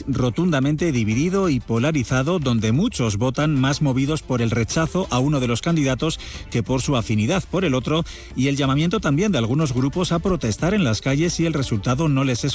rotundamente dividido y polarizado, donde muchos votan más movidos por el rechazo a uno de los candidatos que por su afinidad por el otro, y el llamamiento también de algunos grupos a protestar en las calles si el resultado no les es